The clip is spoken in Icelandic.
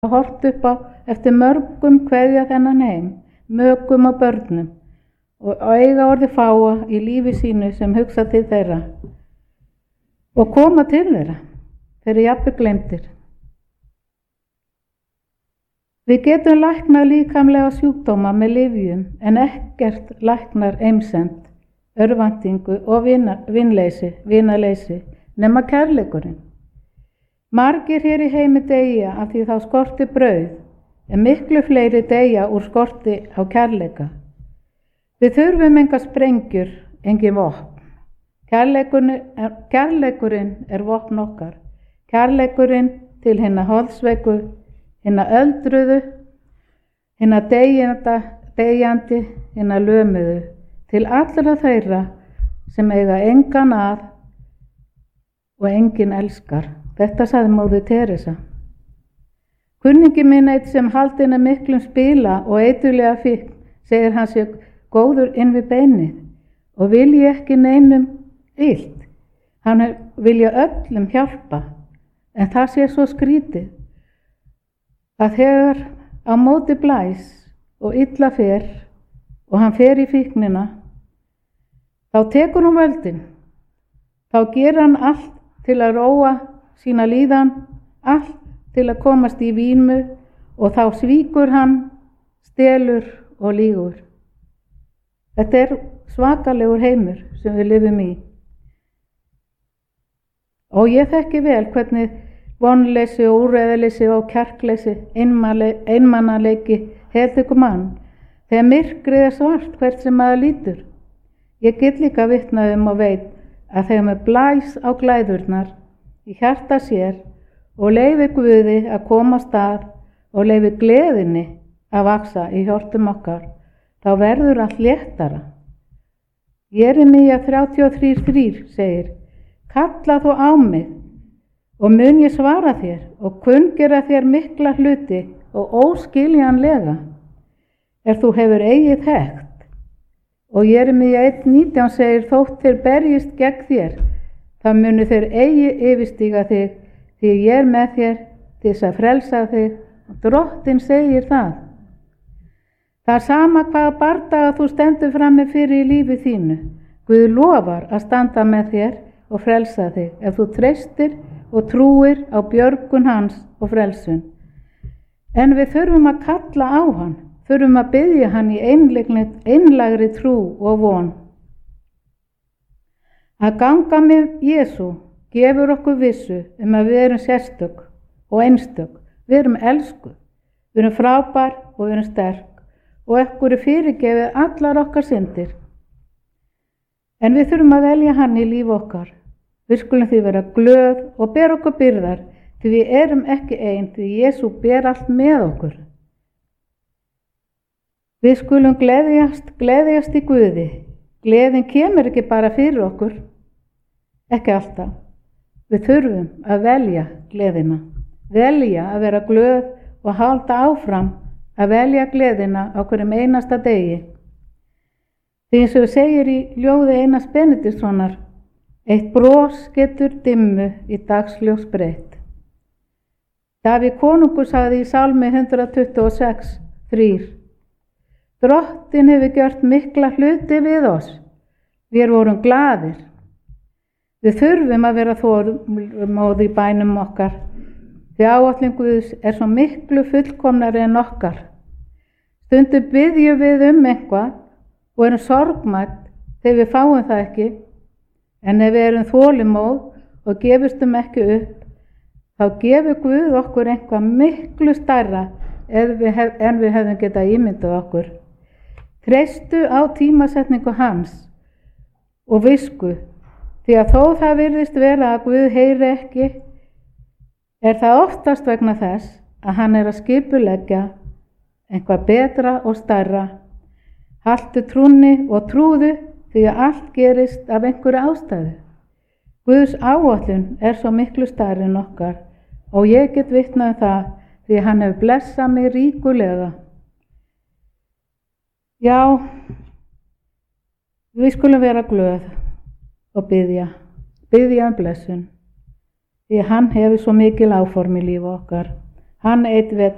horft upp á eftir mörgum kveðja þennan heim, mökum og börnum og eiga orðið fáa í lífi sínu sem hugsa til þeirra og koma til þeirra, þeir eru jafnvel gleymdir. Við getum læknað líkamlega sjúkdóma með lyfjum en ekkert læknar eimsemd, örvæntingu og vinaleysi nema kærleikurinn. Margir hér í heimi deyja af því þá skorti brauð en miklu fleiri deyja úr skorti á kærleika. Við þurfum enga sprengjur, engin vopn. Kærleikurinn er vopn okkar. Kærleikurinn til hinna holdsveiku, hinna öldruðu, hinna deyjandi, hinna lömuðu, til allra þeirra sem eiga engan að og enginn elskar. Þetta sagði móðir Teresa. Kunningi minn eitt sem haldinn er miklum spila og eiturlega fíkn, segir hann sé góður inn við beinið og vilji ekki neinum illt. Hann vilja öllum hjálpa, en það sé svo skrítið að þegar á móti blæs og illa fer og hann fer í fíknina, þá tekur hún völdin. Þá gerir hann allt til að róa sína líðan, allt til að komast í vímu og þá svíkur hann, stelur og lýgur. Þetta er svakalegur heimur sem við lifum í. Og ég þekki vel hvernig vonleysi og úrræðaleysi og kjarkleysi, einmannaleiki heldur mann þegar myrkrið er svart hvert sem maður lítur. Ég get líka vitnað og veit að þegar maður blæs á glæðurnar í hjarta sér og leyfi Guði að koma af stað og leyfi gleðinni að vaxa í hjörtum okkar, þá verður allt léttara. Jeremía 33:3 segir: Kalla þú á mig og mun ég svara þér og kunngera þér mikla hluti og óskiljanlega þú hefur eigið þekkt. Og Jeremía 1:19 segir: Þótt þeir berjist gegn þér, þá munu þeir eigi yfirstíga þig, því ég er með þér til þess að frelsa þig. Og Drottinn segir það. Það er sama hvaða bardaga þú stendur frammi fyrir í lífi þínu. Guð lofar að standa með þér og frelsa þig ef þú treystir og trúir á björgun hans og frelsun. En við þurfum að kalla á hann, þurfum að biðja hann í einlægri trú og von. Að ganga með Jesú gefur okkur vissu að við erum sérstök og einstök, við erum elskuð, við erum frábær og við erum sterk og okkur fyrirgefið allar okkar syndir. En við þurfum að velja hann í líf okkar. Við skulum því vera glöð og bera okkur byrðar, því við erum ekki ein, því Jesú ber allt með okkur. Við skulum gleðjast í Guði. Gleðin kemur ekki bara fyrir okkur, ekki alltaf. Við þurfum að velja gleðina, velja að vera glöð og halda áfram að velja gleðina á hverjum einasta degi. Því eins og segir í ljóði Einars Benediktssonar: Eitt bros getur dimmu í dagsljós breytt. Davíð konungur sagði í Sálmi 126:3: Drottinn hefur gjört mikla hluti við oss. Við vorum glaðir. Við þurfum að vera þolinmóð í bænum okkar, því áætlun Guðs er svo miklu fullkomnari en okkar. Stundum biðjum við eitthvað og erum sorgmædd þegar við fáum það ekki, en ef við erum þolinmóð og gefumst ekki upp, þá gefur Guð okkur eitthvað miklu stærra en við hefðum getað ímyndað okkur. Treystu á tímasetningu hans og visku, því að þó það virðist vera að Guð heyri ekki, er það oftast vegna þess að hann er að skipuleggja eitthvað betra og stærra. Haltu trúnni og trúðu, því að allt gerist af einhverju ástæðu. Guðs áætlun er svo miklu stærri en okkar og ég get vitnað það því að hann hefur blessað mig ríkulega. Já, við skulum vera glöð og biðja blessun, því að hann hefur svo mikil áform í lífi okkar. Hann einn veit